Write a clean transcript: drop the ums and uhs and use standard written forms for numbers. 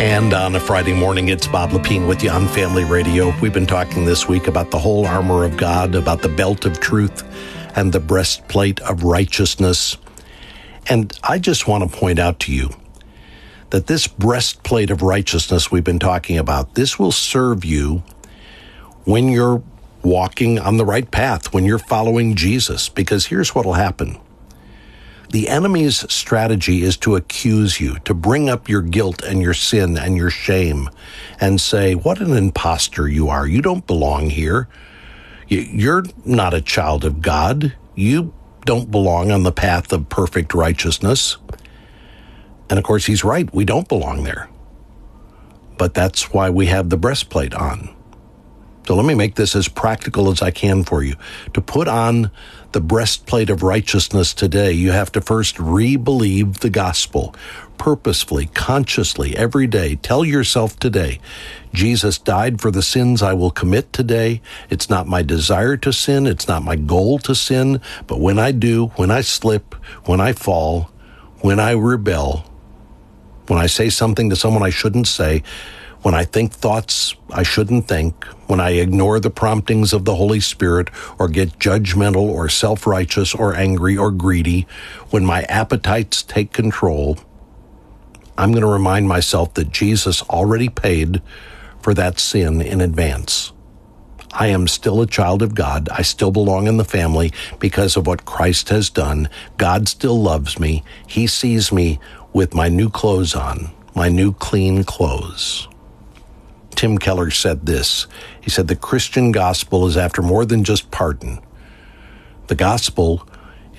And on a Friday morning, it's Bob Lepine with you on Family Radio. We've been talking this week about the whole armor of God, about the belt of truth and the breastplate of righteousness. And I just want to point out to you that this breastplate of righteousness we've been talking about, this will serve you when you're walking on the right path, when you're following Jesus. Because here's what will happen. The enemy's strategy is to accuse you, to bring up your guilt and your sin and your shame and say, what an imposter you are. You don't belong here. You're not a child of God. You don't belong on the path of perfect righteousness. And of course, he's right. We don't belong there. But that's why we have the breastplate on. So let me make this as practical as I can for you. To put on the breastplate of righteousness today, you have to first re-believe the gospel. Purposefully, consciously, every day, tell yourself today, Jesus died for the sins I will commit today. It's not my desire to sin. It's not my goal to sin. But when I do, when I slip, when I fall, when I rebel, when I say something to someone I shouldn't say, when I think thoughts I shouldn't think, when I ignore the promptings of the Holy Spirit or get judgmental or self-righteous or angry or greedy, when my appetites take control, I'm going to remind myself that Jesus already paid for that sin in advance. I am still a child of God. I still belong in the family because of what Christ has done. God still loves me. He sees me with my new clothes on, my new clean clothes. Tim Keller said this. He said, the Christian gospel is after more than just pardon. The gospel